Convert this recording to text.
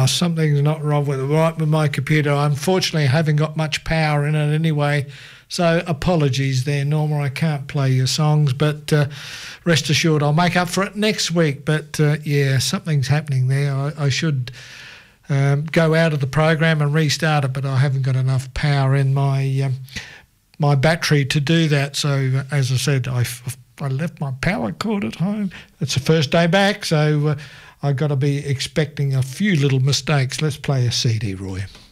Something's not right with my computer. Unfortunately, I haven't got much power in it anyway. So apologies there, Norma. I can't play your songs, but rest assured I'll make up for it next week. But yeah, something's happening there. I should go out of the program and restart it, but I haven't got enough power in my my battery to do that. So as I said, I left my power cord at home. It's the first day back, so I've got to be expecting a few little mistakes. Let's play a CD, Roy.